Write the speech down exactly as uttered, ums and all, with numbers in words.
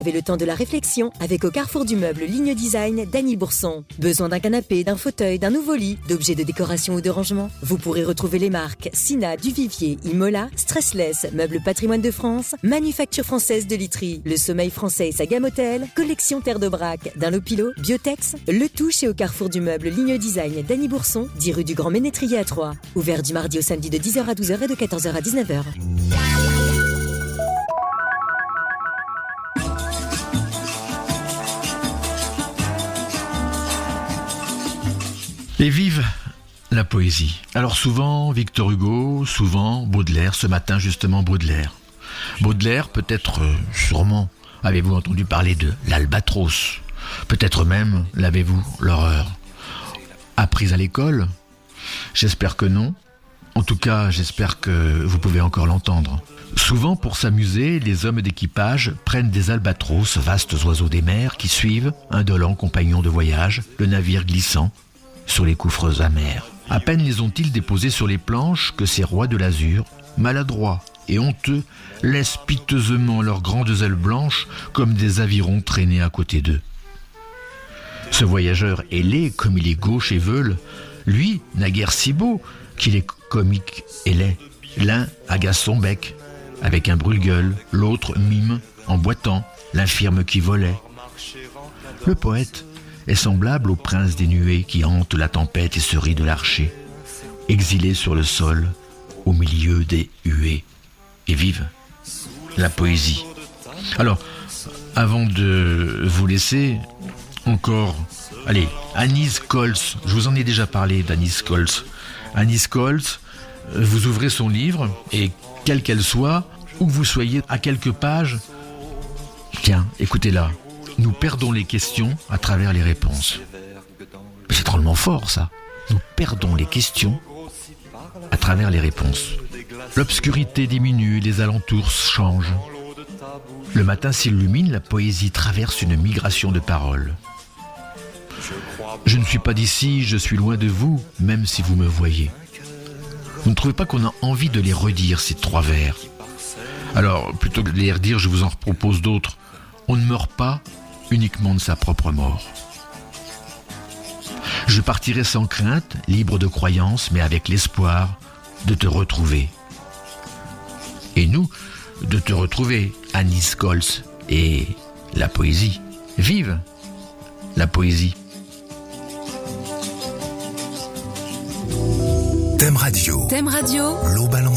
Avez le temps de la réflexion avec au Carrefour du meuble Ligne Design d'Annie Bourson. Besoin d'un canapé, d'un fauteuil, d'un nouveau lit, d'objets de décoration ou de rangement? Vous pourrez retrouver les marques Sina, Duvivier, Imola, Stressless, Meubles Patrimoine de France, Manufacture Française de Literie, Le Sommeil Français et sa gamme hôtel, Collection Terre de Braque, Dunlopilo, Biotex, le tout chez au Carrefour du meuble Ligne Design d'Annie Bourson, dix rue du Grand Ménétrier à Troyes. Ouvert du mardi au samedi de dix heures à douze heures et de quatorze heures à dix-neuf heures. Et vive la poésie. Alors souvent Victor Hugo, souvent Baudelaire, ce matin justement Baudelaire. Baudelaire, peut-être, euh, sûrement, avez-vous entendu parler de l'albatros. Peut-être même l'avez-vous, l'horreur, apprise à l'école. J'espère que non. En tout cas, j'espère que vous pouvez encore l'entendre. Souvent, pour s'amuser, les hommes d'équipage prennent des albatros, vastes oiseaux des mers, qui suivent, indolents compagnons de voyage, le navire glissant sur les gouffres amers. À peine les ont-ils déposés sur les planches que ces rois de l'azur, maladroits et honteux, laissent piteusement leurs grandes ailes blanches comme des avirons traîner à côté d'eux. Ce voyageur ailé comme il est gauche et veule, lui, naguère si beau qu'il est comique et laid. L'un agace son bec avec un brûle-gueule, l'autre mime en boitant l'infirme qui volait. Le poète est semblable au prince des nuées qui hante la tempête et se rit de l'archer, exilé sur le sol, au milieu des huées. Et vive la poésie. Alors, avant de vous laisser, encore, allez, Anis Colts, je vous en ai déjà parlé d'Anis Colts. Anis Colts, vous ouvrez son livre, et quelle qu'elle soit, où que vous soyez, à quelques pages, tiens, écoutez-la. Nous perdons les questions à travers les réponses. C'est drôlement fort, ça. Nous perdons les questions à travers les réponses. L'obscurité diminue, les alentours changent. Le matin s'illumine, la poésie traverse une migration de paroles. Je ne suis pas d'ici, je suis loin de vous, même si vous me voyez. Vous ne trouvez pas qu'on a envie de les redire, ces trois vers? Alors, plutôt que de les redire, je vous en propose d'autres. On ne meurt pas uniquement de sa propre mort. Je partirai sans crainte, libre de croyance, mais avec l'espoir de te retrouver. Et nous, de te retrouver, Anis Colts, et la poésie. Vive la poésie. Thème Radio. Thème Radio. L'eau ballon.